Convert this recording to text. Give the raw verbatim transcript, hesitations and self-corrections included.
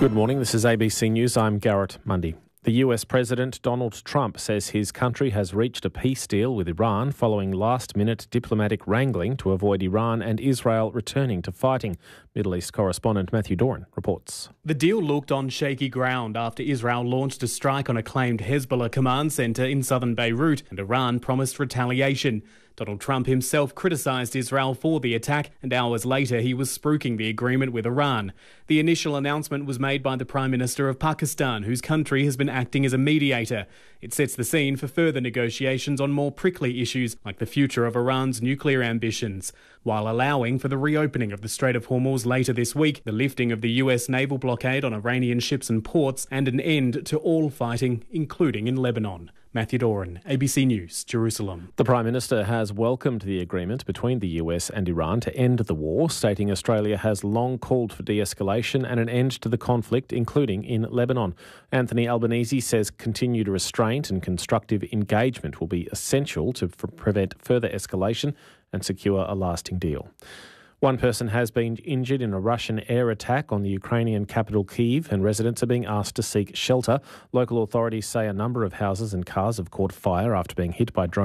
Good morning, this is A B C News. I'm Garrett Mundy. The U S President Donald Trump says his country has reached a peace deal with Iran following last-minute diplomatic wrangling to avoid Iran and Israel returning to fighting. Middle East correspondent Matthew Doran reports. The deal looked on shaky ground after Israel launched a strike on a claimed Hezbollah command centre in southern Beirut, and Iran promised retaliation. Donald Trump himself criticised Israel for the attack, and hours later he was spruiking the agreement with Iran. The initial announcement was made by the Prime Minister of Pakistan, whose country has been acting as a mediator. It sets the scene for further negotiations on more prickly issues like the future of Iran's nuclear ambitions, while allowing for the reopening of the Strait of Hormuz later this week, the lifting of the U S naval blockade on Iranian ships and ports, and an end to all fighting, including in Lebanon. Matthew Doran, A B C News, Jerusalem. The Prime Minister has welcomed the agreement between the U S and Iran to end the war, stating Australia has long called for de-escalation and an end to the conflict, including in Lebanon. Anthony Albanese says continued restraint and constructive engagement will be essential to f- prevent further escalation and secure a lasting deal. One person has been injured in a Russian air attack on the Ukrainian capital Kyiv, and residents are being asked to seek shelter. Local authorities say a number of houses and cars have caught fire after being hit by drone